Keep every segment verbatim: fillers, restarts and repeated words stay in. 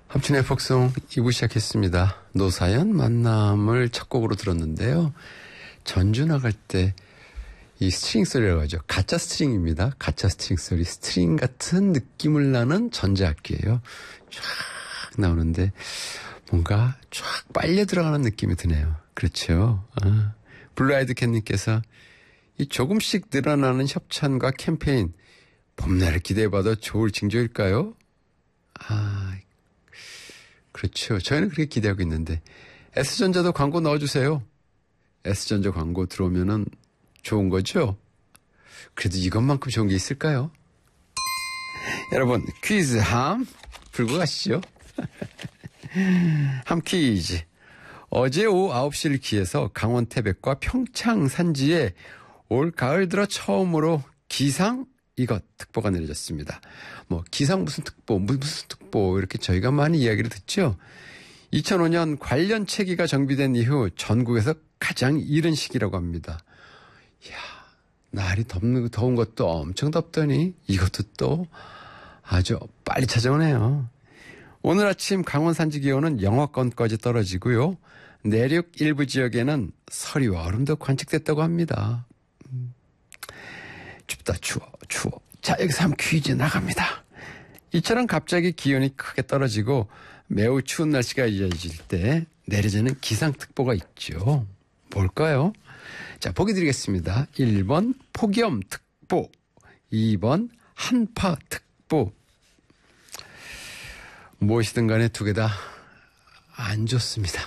함춘의 폭송 이 부 시작했습니다. 노사연 만남을 첫 곡으로 들었는데요. 전주 나갈 때 이 스트링 소리라고 하죠. 가짜 스트링입니다. 가짜 스트링 소리. 스트링 같은 느낌을 나는 전자악기예요. 쫙 나오는데 뭔가 쫙 빨려 들어가는 느낌이 드네요. 그렇죠. 아, 블루아이드 캣님께서 이 조금씩 늘어나는 협찬과 캠페인 봄날을 기대해봐도 좋을 징조일까요? 아, 그렇죠. 저희는 그렇게 기대하고 있는데 S전자도 광고 넣어주세요. S전자 광고 들어오면은 좋은 거죠? 그래도 이것만큼 좋은 게 있을까요? 여러분 퀴즈 함 풀고 가시죠. 함 퀴즈. 어제 오후 아홉 시를 기해서 강원 태백과 평창 산지에 올 가을 들어 처음으로 기상 이것 특보가 내려졌습니다. 뭐 기상 무슨 특보 무슨 특보 이렇게 저희가 많이 이야기를 듣죠. 이천오 년 관련 체계가 정비된 이후 전국에서 가장 이른 시기라고 합니다. 이야, 날이 덥는 더운 것도 엄청 덥더니 이것도 또 아주 빨리 찾아오네요. 오늘 아침 강원 산지 기온은 영하권까지 떨어지고요. 내륙 일부 지역에는 서리와 얼음도 관측됐다고 합니다. 음, 춥다 추워 추워. 자, 여기서 한 퀴즈 나갑니다. 이처럼 갑자기 기온이 크게 떨어지고 매우 추운 날씨가 이어질 때 내려지는 기상특보가 있죠. 뭘까요? 자, 보기 드리겠습니다. 일 번 폭염특보, 이 번 한파특보. 무엇이든 간에 두 개 다 안 좋습니다.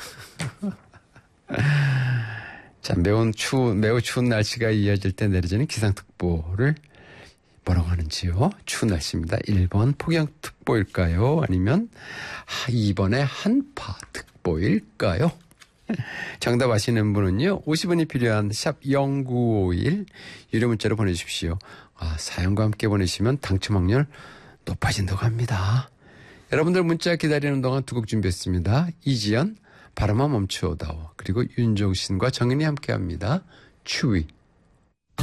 자, 매우 추운, 매우 추운 날씨가 이어질 때 내려지는 기상특보를 뭐라고 하는지요? 추운 날씨입니다. 일 번 폭염특보일까요? 아니면 이 번에 한파특보일까요? 정답 아시는 분은요. 오십 원이 필요한 샵 공구오일 유료 문자로 보내주십시오. 아, 사연과 함께 보내시면 당첨 확률 높아진다고 합니다. 여러분들 문자 기다리는 동안 두 곡 준비했습니다. 이지연 바람아 멈추어다오. 그리고 윤종신과 정인이 함께합니다. 추위.